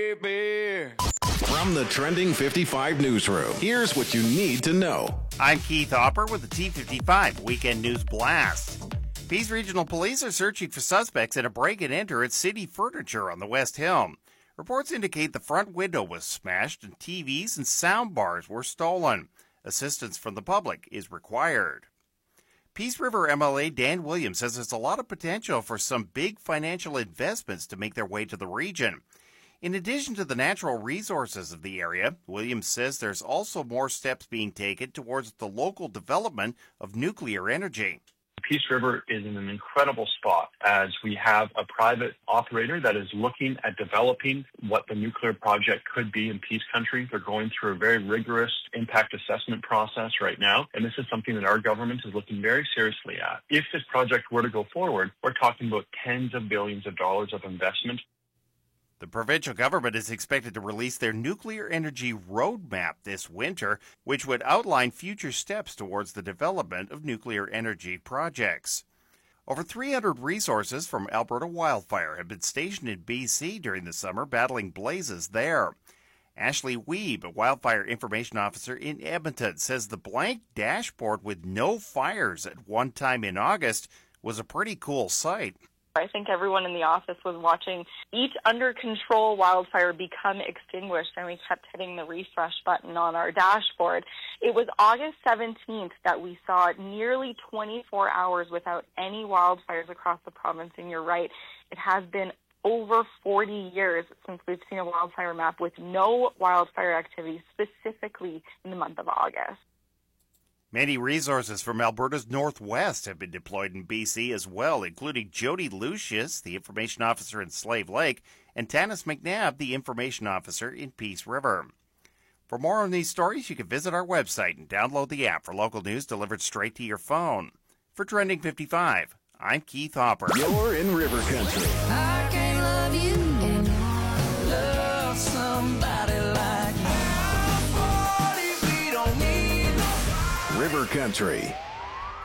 From the Trending 55 newsroom, here's what you need to know. I'm Keith Hopper with the T55 Weekend News Blast. Peace Regional Police are searching for suspects in a break-and-enter at City Furniture on the West Hill. Reports indicate the front window was smashed and TVs and sound bars were stolen. Assistance from the public is required. Peace River MLA Dan Williams says there's a lot of potential for some big financial investments to make their way to the region. In addition to the natural resources of the area, Williams says there's also more steps being taken towards the local development of nuclear energy. Peace River is in an incredible spot as we have a private operator that is looking at developing what the nuclear project could be in Peace Country. They're going through a very rigorous impact assessment process right now, and this is something that our government is looking very seriously at. If this project were to go forward, we're talking about tens of billions of dollars of investment. The provincial government is expected to release their nuclear energy roadmap this winter, which would outline future steps towards the development of nuclear energy projects. Over 300 resources from Alberta Wildfire have been stationed in BC during the summer, battling blazes there. Ashley Weeb, a wildfire information officer in Edmonton, says the blank dashboard with no fires at one time in August was a pretty cool sight. I think everyone in the office was watching each under control wildfire become extinguished, and we kept hitting the refresh button on our dashboard. It was August 17th that we saw nearly 24 hours without any wildfires across the province, and you're right, it has been over 40 years since we've seen a wildfire map with no wildfire activity, specifically in the month of August. Many resources from Alberta's northwest have been deployed in BC as well, including Jody Lucius, the information officer in Slave Lake, and Tanis McNabb, the information officer in Peace River. For more on these stories, you can visit our website and download the app for local news delivered straight to your phone. For Trending 55, I'm Keith Hopper. You're in River Country. I can't love you and love somebody like you. River Country.